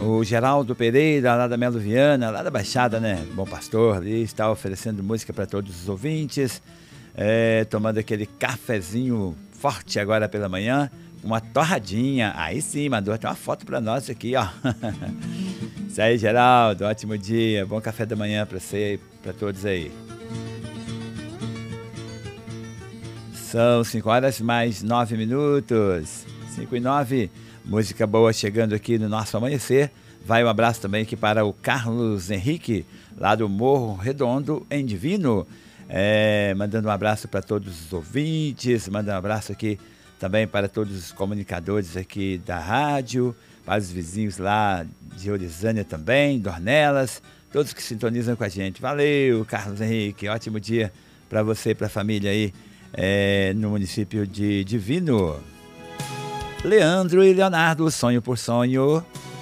O Geraldo Pereira, lá da Melo Viana, lá da Baixada, né? Bom Pastor, ali está oferecendo música para todos os ouvintes. Tomando aquele cafezinho forte agora pela manhã, uma torradinha. Aí sim, mandou até uma foto para nós aqui, ó. Isso aí, Geraldo, ótimo dia, bom café da manhã para você e para todos aí. São 5h mais 9 minutos, 5h09, música boa chegando aqui no nosso amanhecer. Vai um abraço também aqui para o Carlos Henrique, lá do Morro Redondo, em Divino. Mandando um abraço para todos os ouvintes, mandando um abraço aqui também para todos os comunicadores aqui da rádio, para os vizinhos lá de Orizânia também, Dornelas, todos que sintonizam com a gente. Valeu, Carlos Henrique, ótimo dia para você e para a família aí no município de Divino. Leandro e Leonardo, Sonho por Sonho.